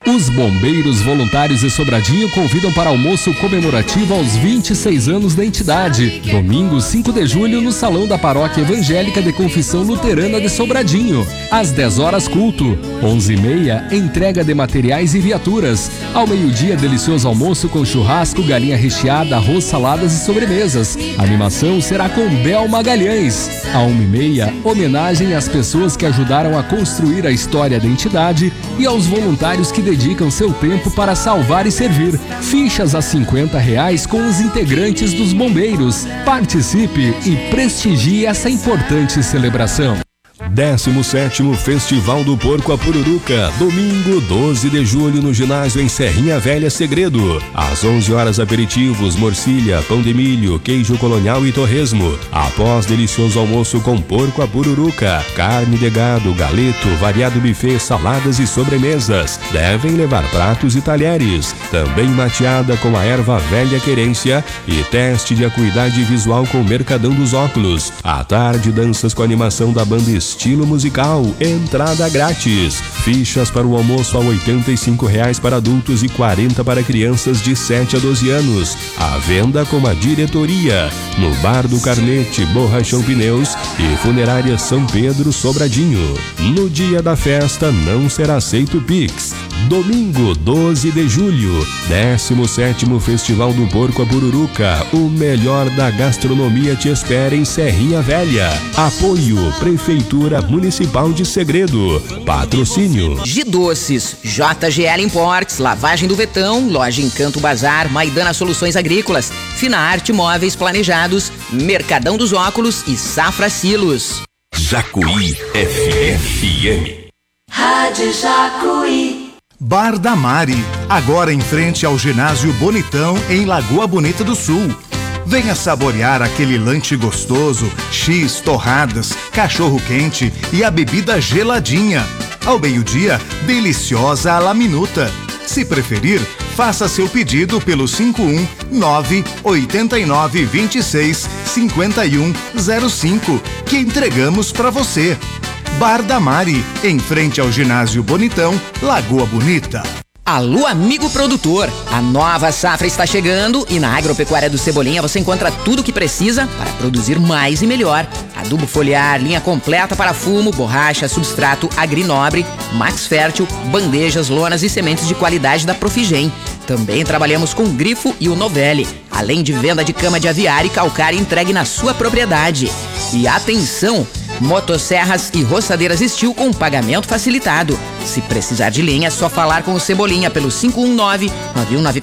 Os bombeiros voluntários de Sobradinho convidam para almoço comemorativo aos 26 anos da entidade. Domingo, 5 de julho, no Salão da Paróquia Evangélica de Confissão Luterana de Sobradinho. Às 10 horas, culto. 11h30, entrega de materiais e viaturas. Ao meio-dia, delicioso almoço com churrasco, galinha recheada, arroz, saladas e sobremesas. A animação será com Bel Magalhães. À 1h30, homenagem às pessoas que ajudaram a construir a história da entidade e aos voluntários que dedicam seu tempo para salvar e servir. Fichas a R$50 com os integrantes dos bombeiros. Participe e prestigie essa importante celebração. 17º Festival do Porco a Pururuca, domingo 12 de julho no ginásio em Serrinha Velha Segredo. Às 11 horas, aperitivos, morcilha, pão de milho, queijo colonial e torresmo. Após delicioso almoço com porco a pururuca, carne de gado, galeto, variado buffet, saladas e sobremesas. Devem levar pratos e talheres. Também mateada com a erva velha querência e teste de acuidade visual com o Mercadão dos Óculos. À tarde, danças com animação da banda Estilo Musical, entrada grátis. Fichas para o almoço a R$85 para adultos e 40 para crianças de 7 a 12 anos. À venda com a diretoria, no Bar do Carnete, Borrachão Pneus e Funerária São Pedro Sobradinho. No dia da festa não será aceito Pix. Domingo 12 de julho, 17º Festival do Porco a Pururuca, o melhor da gastronomia te espera em Serrinha Velha. Apoio Prefeitura Municipal de Segredo. Patrocínio G Doces, JGL Imports, Lavagem do Vetão, Loja Encanto Bazar, Maidana Soluções Agrícolas, Fina Arte Móveis Planejados, Mercadão dos Óculos e Safra Silos. Jacuí FM. Rádio Jacuí. Bar da Mari, agora em frente ao Ginásio Bonitão, em Lagoa Bonita do Sul. Venha saborear aquele lanche gostoso, X, torradas, cachorro quente e a bebida geladinha. Ao meio-dia, deliciosa à la minuta. Se preferir, faça seu pedido pelo 519-8926-5105, que entregamos para você. Bar da Mari, em frente ao Ginásio Bonitão, Lagoa Bonita. Alô, amigo produtor! A nova safra está chegando e na Agropecuária do Cebolinha você encontra tudo o que precisa para produzir mais e melhor. Adubo foliar, linha completa para fumo, borracha, substrato, agrinobre, Max Fértil, bandejas, lonas e sementes de qualidade da Profigem. Também trabalhamos com Grifo e o Novelli, além de venda de cama de aviário e calcário entregue na sua propriedade. E atenção! Motosserras e roçadeiras Steel com pagamento facilitado. Se precisar de linha, é só falar com o Cebolinha pelo 519-9194